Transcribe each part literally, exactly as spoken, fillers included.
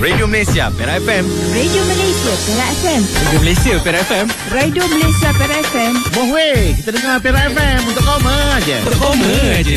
Radio Malaysia Perak F M. Radio Malaysia Perak F M. Radio Malaysia Perak F M. Radio Malaysia Perak F M. Boh weh, kita dengar Perak F M untuk koma aja. Untuk koma aja.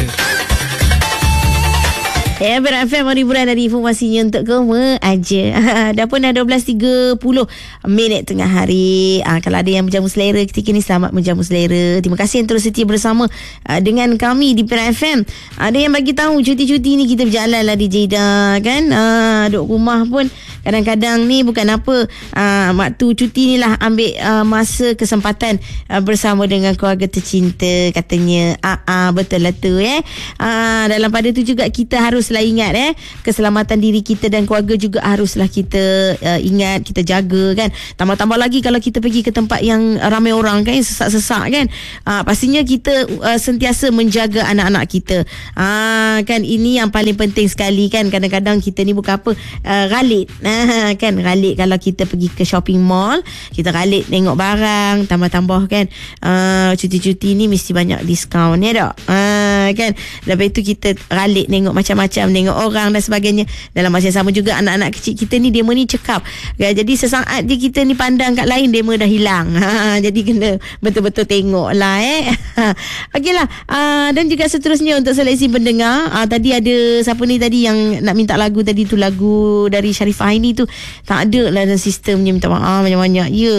Ya, Perak F M, hiburan dari informasinya untuk koma aja. Dah pun dah dua belas tiga puluh minit tengah hari. Ah, kalau ada yang menjamu selera ketika ni, selamat menjamu selera. Terima kasih yang terus setia bersama ah, dengan kami di Perak F M. Ada yang bagi tahu cuti-cuti ni kita berjalan lah di Jeddah kan. Ah, duduk rumah pun kadang-kadang ni bukan apa. Ah, waktu cuti ni lah ambil ah, masa kesempatan ah, bersama dengan keluarga tercinta katanya. Ah, ah, betul lah tu eh. Ah, dalam pada tu juga kita harus Haruslah ingat eh keselamatan diri kita dan keluarga juga haruslah kita uh, ingat, kita jaga kan. Tambah-tambah lagi kalau kita pergi ke tempat yang ramai orang kan, sesak-sesak kan, uh, pastinya kita uh, sentiasa menjaga anak-anak kita. uh, kan ini yang paling penting sekali kan. Kadang-kadang kita ni bukan apa, uh, galit uh, kan, galit kalau kita pergi ke shopping mall, kita galit tengok barang, tambah-tambah kan, uh, cuti-cuti ni mesti banyak diskaun ya tak, uh, kan. Lepas itu kita galit tengok macam-macam, tengok orang dan sebagainya. Dalam masa yang sama juga anak-anak kecil kita ni demo ni cekap ya, jadi sesaat je kita ni pandang kat lain demo dah hilang. Ha, jadi kena betul-betul tengok lah eh. Okey lah, uh, dan juga seterusnya untuk seleksi pendengar. Uh, tadi ada siapa ni tadi yang nak minta lagu tadi tu, lagu dari Sharifah Aini tu tak ada lah dalam sistemnya, minta maaf banyak-banyak ya.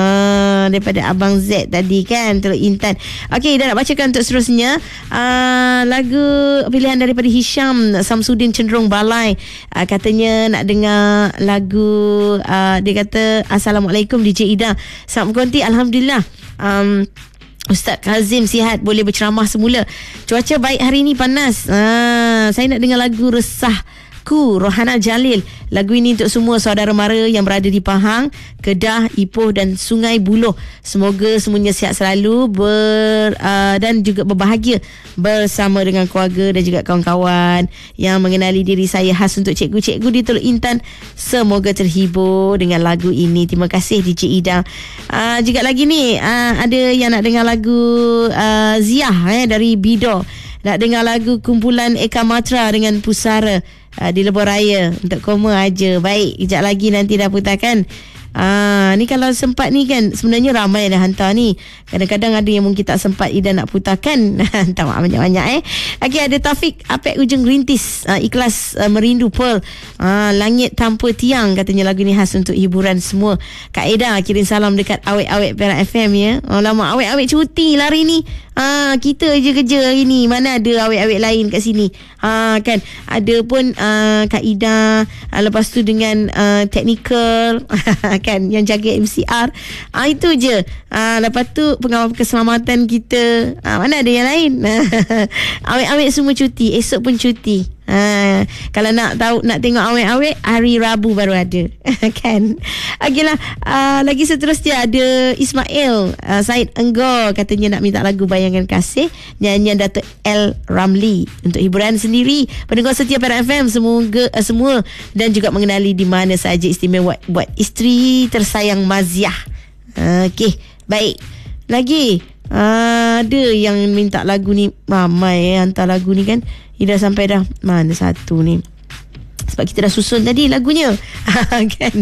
Uh, daripada Abang Z tadi kan, Teluk Intan. Okey, dah nak bacakan untuk seterusnya. Uh, lagu pilihan daripada Hisham Samsudin Cenderung Balai, uh, katanya nak dengar lagu, uh, dia kata Assalamualaikum D J Ida, selamat berkonti. Alhamdulillah, um, Ustaz Kazim sihat, boleh berceramah semula. Cuaca baik hari ni, panas. uh, Saya nak dengar lagu Resahku Rohana Jalil. Lagu ini untuk semua saudara mara yang berada di Pahang, Kedah, Ipoh dan Sungai Buloh. Semoga semuanya sihat selalu ber, uh, dan juga berbahagia bersama dengan keluarga dan juga kawan-kawan yang mengenali diri saya. Khas untuk cikgu-cikgu di Teluk Intan, semoga terhibur dengan lagu ini. Terima kasih D J Ida. Uh, juga lagi ni uh, ada yang nak dengar lagu uh, Ziah eh, dari Bido. Nak dengar lagu kumpulan Eka Matra dengan Pusara uh, di Lebuh Raya. Untuk koma aja. Baik, kejap lagi nanti dah putarkan. Ah, ni kalau sempat ni kan, sebenarnya ramai dah hantar ni. Kadang-kadang ada yang mungkin tak sempat Ida nak putarkan. Hantar maaf banyak-banyak eh. Okey, ada Taufik Apek Ujung Rintis, uh, Ikhlas uh, Merindu Pearl, uh, Langit Tanpa Tiang, katanya lagu ni khas untuk hiburan semua. Kak Eda kirim salam dekat awet-awet Perak F M ya. Oh lama awet-awet cuti lah hari ni. Ah, kita je kerja hari ni. Mana ada awet-awet lain kat sini. Ah, kan ada pun uh, Kak Ida, uh, lepas tu dengan uh, technical kan, yang jaga M C R. Ah, itu je. Ah, lepas tu pengawal keselamatan kita. Ah, mana ada yang lain. Awet-awet semua cuti, esok pun cuti. Ha, kalau nak tahu, nak tengok awet-awet, hari Rabu baru ada. Kan. Okeylah, uh, lagi seterusnya ada Ismail uh, Said Enggor, katanya nak minta lagu Bayangan Kasih, nyanyian Dato' L. Ramli. Untuk hiburan sendiri pendengar setia Perak F M, semoga uh, semua dan juga mengenali di mana saja istimewa buat isteri tersayang Maziah. uh, Okey, baik. Lagi uh, ada yang minta lagu ni, ramai eh, hantar lagu ni kan. Ida sampai dah mana satu ni, sebab kita dah susun tadi lagunya. Kan.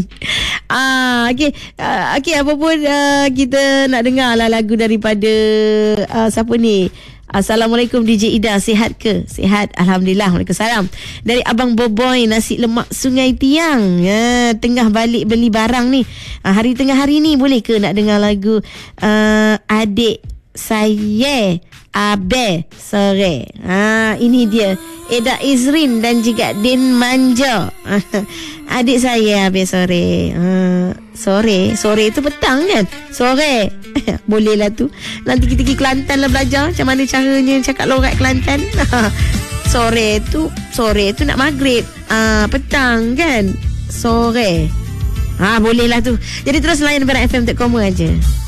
Ah, okey. Uh, okey, apa pun uh, kita nak dengar lah lagu daripada uh, siapa ni? Assalamualaikum D J Ida, sihat ke? Sihat, Alhamdulillah. Waalaikumsalam. Dari Abang Boboy, nasi lemak Sungai Tiang. Ya, tengah balik beli barang ni. Uh, hari tengah hari ni boleh ke nak dengar lagu uh, Adik Saya Abe Sore. Ha, ini dia Eda Izrin dan juga Din Manja. Adik saya Abe Sore. Ha, sore, sore itu petang kan? Sore. Boleh lah tu. Nanti kita pergi Kelantan lah belajar macam mana caranya cakap logat Kelantan. Sore tu, sore tu nak maghrib. Ah, petang kan? Sore. Ha, boleh lah tu. Jadi terus layan Perak F M dot com aja.